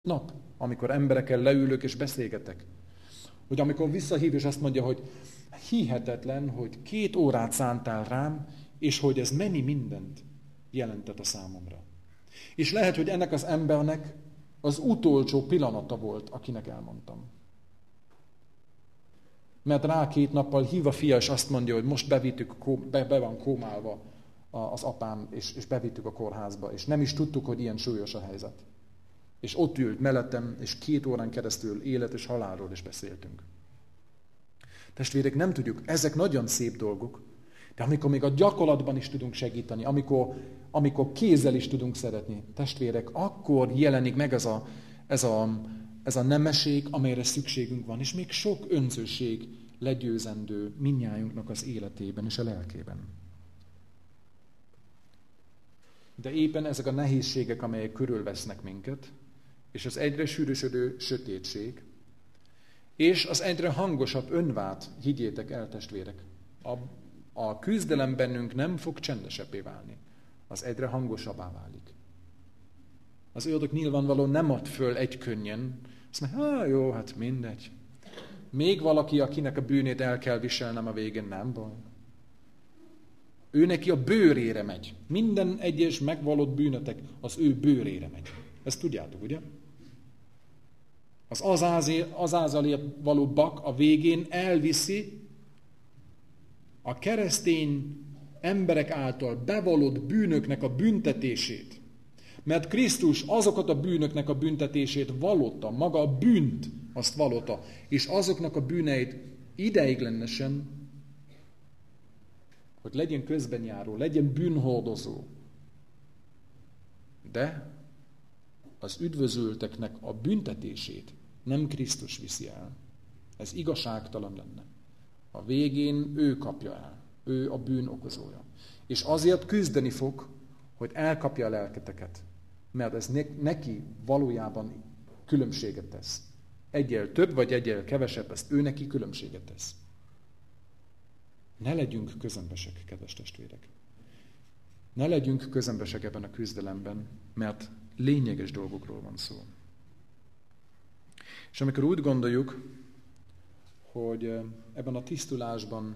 nap, amikor emberekkel leülök és beszélgetek. Hogy amikor visszahív és azt mondja, hogy hihetetlen, hogy 2 órát szántál rám, és hogy ez mennyi mindent jelentett a számomra. És lehet, hogy ennek az embernek az utolsó pillanata volt, akinek elmondtam. Mert rá 2 nappal hív a fia, és azt mondja, hogy most be van kómálva az apám, és bevittük a kórházba, és nem is tudtuk, hogy ilyen súlyos a helyzet. És ott ült mellettem, és 2 órán keresztül élet és halálról is beszéltünk. Testvérek, nem tudjuk, ezek nagyon szép dolgok, de amikor még a gyakorlatban is tudunk segíteni, amikor kézzel is tudunk szeretni, testvérek, akkor jelenik meg ez a nemesség, amelyre szükségünk van, és még sok önzőség legyőzendő mindnyájunknak az életében és a lelkében. De éppen ezek a nehézségek, amelyek körülvesznek minket, és az egyre sűrűsödő sötétség, és az egyre hangosabb önvád, higgyétek el, testvérek, a küzdelem bennünk nem fog csendesebbé válni, az egyre hangosabbá válik. Az ördög nyilvánvalóan nem ad föl egykönnyen, azt mondja, jó, hát mindegy. Még valaki, akinek a bűnét el kell viselnem a végén, nem baj. Ő neki a bőrére megy. Minden egyes megvallott bűnötek az ő bőrére megy. Ezt tudjátok, ugye? Az azázalért való bak a végén elviszi a keresztény emberek által bevallott bűnöknek a büntetését. Mert Krisztus azokat a bűnöknek a büntetését vallotta, maga a bűnt azt vallotta, és azoknak a bűneit ideiglenesen, hogy legyen közbenjáró, legyen bűnhordozó. De az üdvözülteknek a büntetését nem Krisztus viszi el. Ez igazságtalan lenne. A végén ő kapja el. Ő a bűn okozója. És azért küzdeni fog, hogy elkapja a lelketeket. Mert ez neki valójában különbséget tesz. Egyel több vagy egyel kevesebb, ezt ő neki különbséget tesz. Ne legyünk közömbösek, kedves testvérek. Ne legyünk közömbösek ebben a küzdelemben, mert lényeges dolgokról van szó. És amikor úgy gondoljuk, hogy ebben a tisztulásban,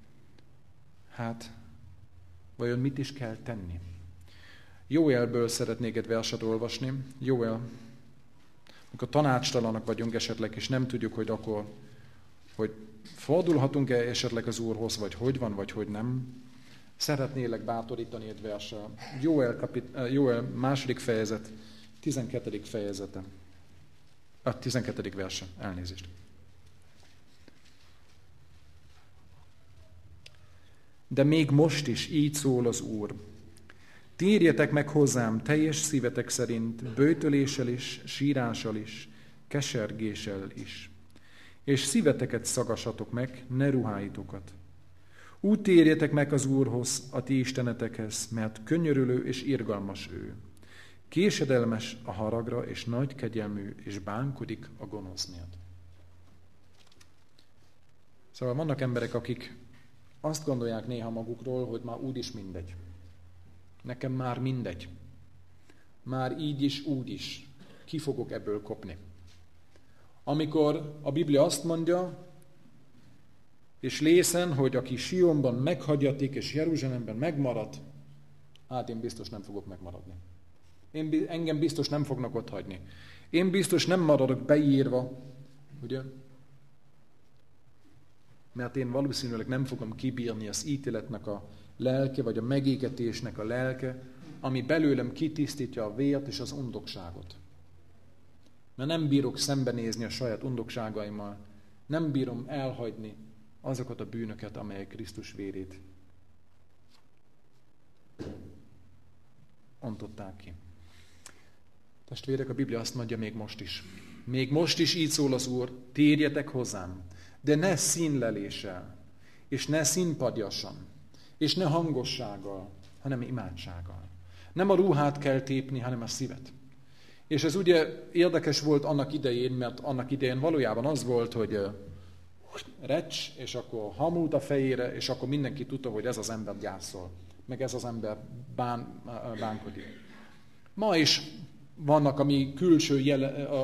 vajon mit is kell tenni? Jóelből szeretnék egy verset olvasni. Jóel, amikor tanácstalanak vagyunk esetleg, és nem tudjuk, hogy fordulhatunk-e esetleg az Úrhoz, vagy hogy van, vagy hogy nem. Szeretnélek bátorítani egy verssel. Jóel második fejezet, 12. fejezete. A 12. verse, elnézést. De még most is így szól az Úr. Térjetek meg hozzám teljes szívetek szerint, böjtöléssel is, sírással is, kesergéssel is. És szíveteket szagassatok meg, ne ruháitokat. Úgy térjetek meg az Úrhoz, a ti istenetekhez, mert könyörülő és irgalmas ő. Késedelmes a haragra, és nagy kegyelmű, és bánkodik a gonosz miatt. Szóval vannak emberek, akik azt gondolják néha magukról, hogy már úgyis mindegy. Nekem már mindegy. Már így is, úgy is. Ki fogok ebből kopni. Amikor a Biblia azt mondja, és lészen, hogy aki Sionban meghagyatik, és Jeruzsálemben megmarad, én biztos nem fogok megmaradni. Engem biztos nem fognak ott hagyni. Én biztos nem maradok beírva, ugye? Mert én valószínűleg nem fogom kibírni az ítéletnek a lelke, vagy a megégetésnek a lelke, ami belőlem kitisztítja a vért és az undokságot. Mert nem bírok szembenézni a saját undokságaimmal, nem bírom elhagyni azokat a bűnöket, amelyek Krisztus vérét ontották ki. Testvérek, a Biblia azt mondja még most is. Még most is így szól az Úr, térjetek hozzám, de ne színleléssel, és ne színpadjasan, és ne hangossággal, hanem imádsággal. Nem a ruhát kell tépni, hanem a szívet. És ez ugye érdekes volt annak idején, mert annak idején valójában az volt, hogy recs, és akkor hamult a fejére, és akkor mindenki tudta, hogy ez az ember gyászol, meg ez az ember bánkodik. Ma is vannak a mi külső